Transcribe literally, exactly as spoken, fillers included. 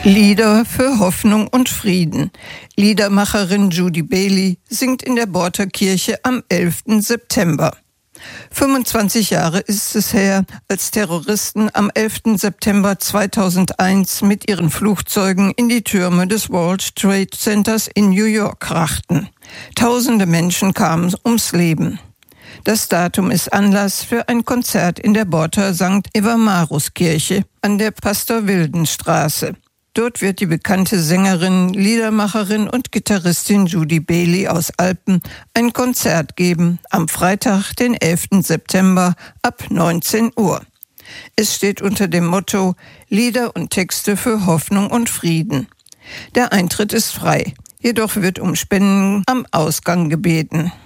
Lieder für Hoffnung und Frieden. Liedermacherin Judy Bailey singt in der Borter-Kirche am elften September. fünfundzwanzig Jahre ist es her, als Terroristen am elften September zweitausendeins mit ihren Flugzeugen in die Türme des World Trade Centers in New York krachten. Tausende Menschen kamen ums Leben. Das Datum ist Anlass für ein Konzert in der Borter Sankt Eva-Marus-Kirche an der Pastor-Wilden-Straße. Dort wird die bekannte Sängerin, Liedermacherin und Gitarristin Judy Bailey aus Alpen ein Konzert geben, am Freitag, den elften September ab neunzehn Uhr. Es steht unter dem Motto Lieder und Texte für Hoffnung und Frieden. Der Eintritt ist frei, jedoch wird um Spenden am Ausgang gebeten.